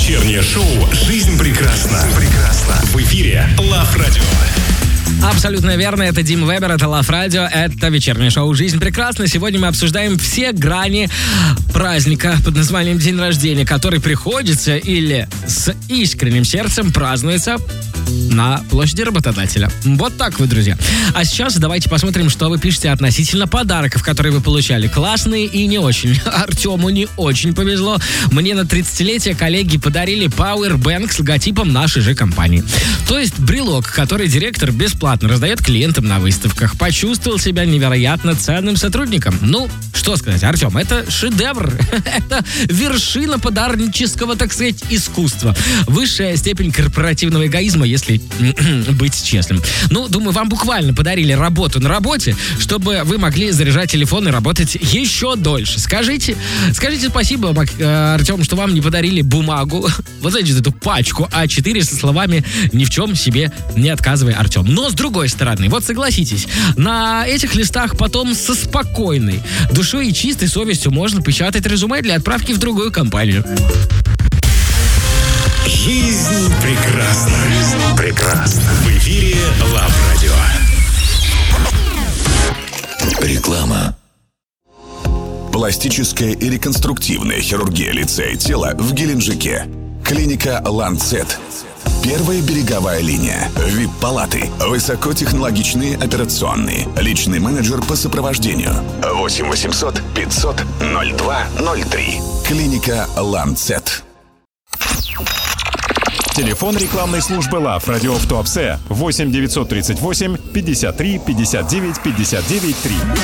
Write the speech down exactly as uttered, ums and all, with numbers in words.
Вечернее шоу «Жизнь прекрасна». Прекрасна. В эфире Love Radio. Абсолютно верно, это Дим Вебер, это Love Radio, это вечернее шоу «Жизнь прекрасна». Сегодня мы обсуждаем все грани праздника под названием День рождения, который приходится или с искренним сердцем празднуется на площади работодателя. Вот так вы, друзья. А сейчас давайте посмотрим, что вы пишете относительно подарков, которые вы получали. Классные и не очень. Артему не очень повезло. Мне на тридцатилетие коллеги подарили Powerbank с логотипом нашей же компании. То есть брелок, который директор бесплатно раздает клиентам на выставках. Почувствовал себя невероятно ценным сотрудником. Ну, что сказать, Артем, это шедевр. Это вершина подарнического, так сказать, искусства. Высшая степень корпоративного эгоизма, если быть честным. Ну, думаю, вам буквально подарили работу на работе, чтобы вы могли заряжать телефон и работать еще дольше. Скажите, скажите спасибо, Артем, что вам не подарили бумагу. Вот знаете, эту пачку а четыре со словами «Ни в чем себе не отказывай, Артем». Но с другой стороны, вот согласитесь, на этих листах потом со спокойной душой и чистой совестью можно печатать резюме для отправки в другую компанию. Жизнь прекрасна. Жизнь прекрасна. В эфире Love Radio. Реклама. Пластическая и реконструктивная хирургия лица и тела в Геленджике. Клиника Ланцет. Первая береговая линия. ви ай пи-палаты. Высокотехнологичные операционные. Личный менеджер по сопровождению. восемь восемьсот пятьсот ноль два ноль три. Клиника Ланцет. Телефон рекламной службы Love Radio в Туапсе восемь девятьсот тридцать восемь пятьдесят три пятьдесят девять пятьдесят девять три.